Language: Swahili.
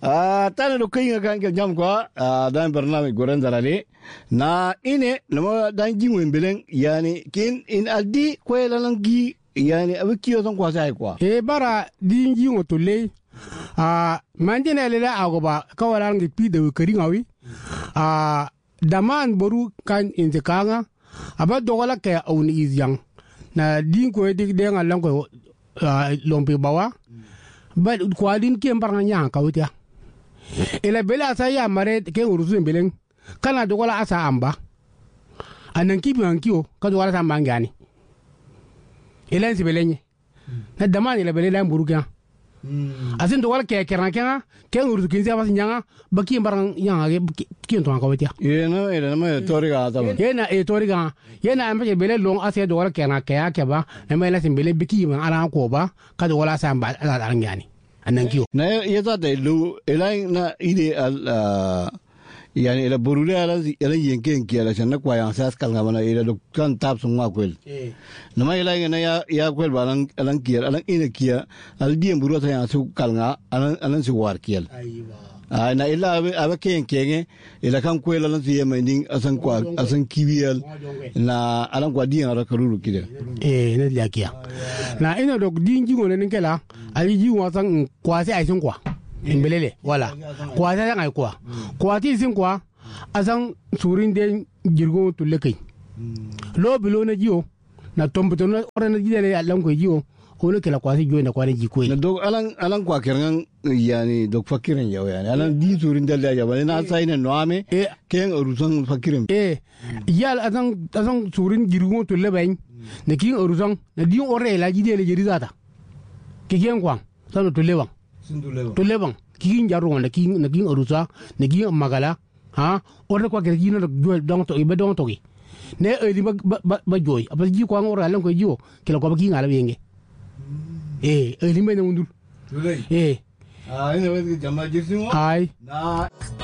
tana do kai kan ke jam kwa dan barnamij goran zarale na ine na dan jingwen belen yani kin in aldi ko lalangi yani abikiyo son kwa sai kwa bara din jingo to le manjene le agoba kawalan gi pi de kari ngawi daman boru kan intikanga aba dogola ke awni izyang na din ko dik de ngalan ko lompe bawa ba ko din ke mbaranga nya ka wutia ila bela sa ya mare ke urusu belen kana dogola asa amba anan kibi ankiyo ka dogola sa mangani ila si belenye na daman ila belela mburuka asin dogola ke kerana ke urusu kinzi abas nyanga baki mbaranga nyanga ke to ka wutia yena ila ma toriga ta yena toriga yena ambe bele long ase dogola kerana ke ya ke ba na mela sin bele biki man ala ko ba ka dogola sa amba ala ngani anan kiyo na yeta de lu ila na ide al yani ila burule ala yenken kiala chana kwa yang sas kal ngabana ila doktan tap sungwa kwel nama ila ngana ya kwel balang alang kiala alang ina kia al diem buru ta yang su kal nga alang su war kiel na ila aba ken kenge ila kan kwel alang si yemending asan kwa asan kiwiel na alang kwa dien ara karuru kide ne dia kia na ina dok din jingo ne nkela ali jingo asan kwa se ai sun kwa imbelele wala kwa ta ngai kwa ti sin kwa asan surin de jirgo tulle kai lo bilo na jiyo na tombuto na ora na jidele alan ko jiyo ko ne kala kwa si jiyo na kwa ne jiko na dog alan kwa kiran yani dog fakirin yaw yani alan di surin de ya ba na sai ne no ame ken orusan fakirin yal asan surin jirgo tulle bayin ne kin orusan na di ore la jidele jirizata ke ken kwa sanu tulle ba to lebang kin jaru na kin arusa na kin magala ore kwa ke kin dong to ibe dong to gi ne eli ba joy apa ji kwa ngora lan ko jiwo kila ko ba kin ala yenge eli me ne mundur ine we jama jirsi mo ai na